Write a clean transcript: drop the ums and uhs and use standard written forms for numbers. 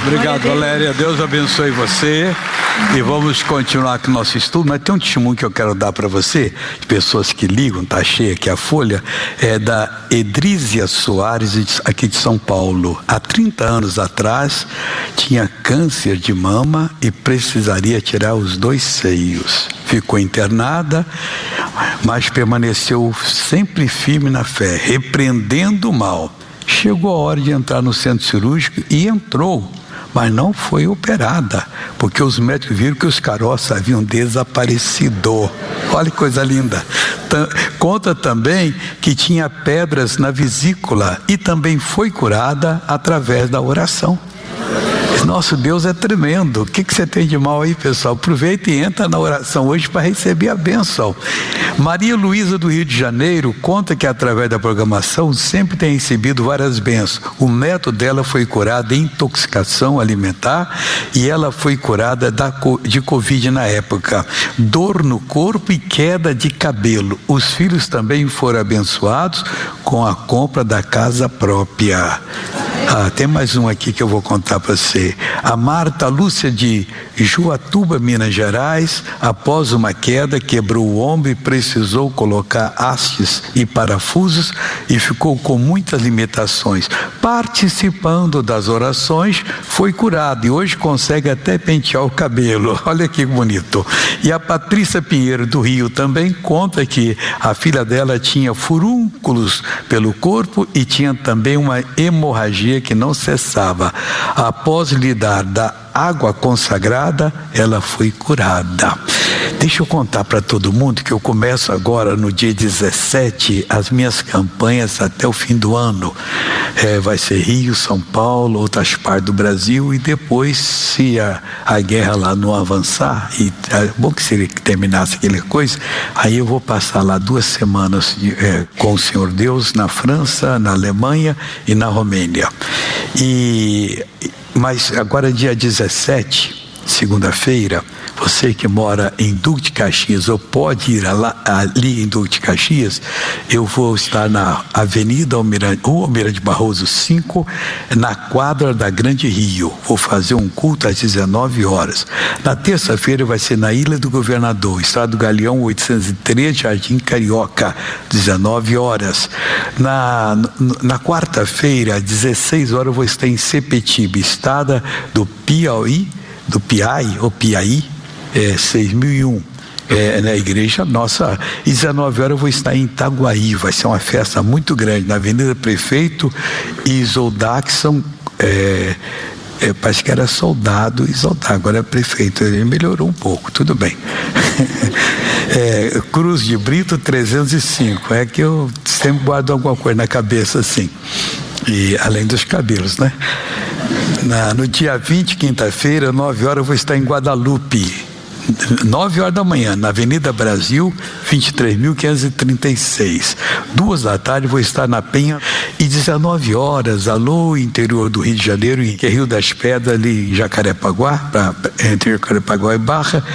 Obrigado, Valéria. Deus abençoe você. E vamos continuar com o nosso estudo. Mas tem um testemunho que eu quero dar para você, de pessoas que ligam, tá cheia aqui a folha, é da Edrízia Soares, aqui de São Paulo. Há 30 anos atrás, tinha câncer de mama e precisaria tirar os 2 seios. Ficou internada, mas permaneceu sempre firme na fé, repreendendo o mal. Chegou a hora de entrar no centro cirúrgico e entrou, mas não foi operada, porque os médicos viram que os caroços haviam desaparecido. Olha que coisa linda. Conta também que tinha pedras na vesícula e também foi curada através da oração. Nosso Deus é tremendo. O que você tem de mal aí, pessoal? Aproveita e entra na oração hoje para receber a bênção. Maria Luísa, do Rio de Janeiro, conta que através da programação sempre tem recebido várias bênçãos. O neto dela foi curado de intoxicação alimentar e ela foi curada de Covid na época. Dor no corpo e queda de cabelo. Os filhos também foram abençoados com a compra da casa própria. Tem mais um aqui que eu vou contar para você. A Marta Lúcia, de Juatuba, Minas Gerais, após uma queda, quebrou o ombro e precisou colocar hastes e parafusos e ficou com muitas limitações. Participando das orações, foi curada e hoje consegue até pentear o cabelo. Olha que bonito. E a Patrícia Pinheiro, do Rio, também conta que a filha dela tinha furúnculos pelo corpo e tinha também uma hemorragia que não cessava. Após lhe dar da água consagrada, ela foi curada. Deixa eu contar para todo mundo que eu começo agora no dia 17 as minhas campanhas até o fim do ano. Vai ser Rio, São Paulo, outras partes do Brasil, e depois, se a guerra lá não avançar, e é bom que seria que terminasse aquela coisa, aí eu vou passar lá 2 semanas com o Senhor Deus na França, na Alemanha e na Romênia. Mas agora dia 17, segunda-feira, você que mora em Duque de Caxias ou pode ir ali em Duque de Caxias, eu vou estar na Avenida Rua Almirante Barroso 5, na quadra da Grande Rio. Vou fazer um culto às 19 horas. Na terça-feira vai ser na Ilha do Governador, Estrada do Galeão 803, Jardim Carioca, 19 horas. Na quarta-feira, às 16 horas, eu vou estar em Sepetiba, Estrada do Piauí, do Piaí, 6001, na igreja nossa. E 19 horas eu vou estar em Itaguaí. Vai ser uma festa muito grande na Avenida Prefeito Isoldaxon, parece que era soldado Isoldax, agora é prefeito, ele melhorou um pouco, tudo bem. Cruz de Brito 305, é que eu sempre guardo alguma coisa na cabeça assim, e além dos cabelos, né? No dia 20, quinta-feira, 9 horas, eu vou estar em Guadalupe, 9 horas da manhã, na Avenida Brasil, 23.536. 2 da tarde vou estar na Penha. E 19 horas, alô, interior do Rio de Janeiro, em Rio das Pedras, ali em Jacarepaguá, entre Jacarepaguá e Barra.